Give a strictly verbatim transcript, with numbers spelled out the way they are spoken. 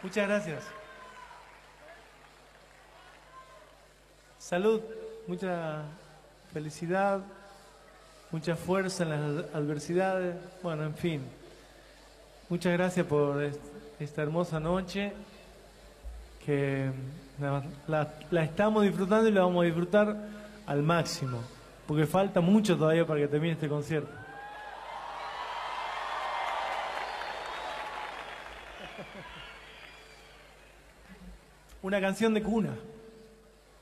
Muchas gracias. Salud, mucha felicidad, mucha fuerza en las adversidades. Bueno, en fin. Muchas gracias por esta hermosa noche que la, la, la estamos disfrutando y la vamos a disfrutar al máximo, porque falta mucho todavía para que termine este concierto. Una canción de cuna.